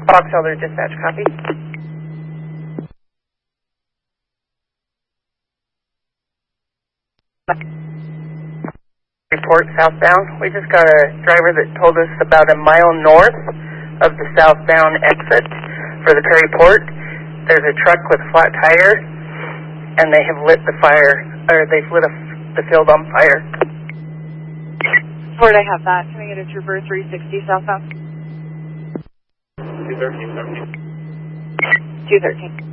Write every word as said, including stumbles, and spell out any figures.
Fox Elder Dispatch, copy. Report southbound. We just got a driver that told us about a mile north of the southbound exit for the Perry Port. There's a truck with a flat tire, and they have lit the fire, or they've lit a, the field on fire. Ford, I have that. Can I get a Trooper three sixty southbound? two thirteen, thirteen. two thirteen.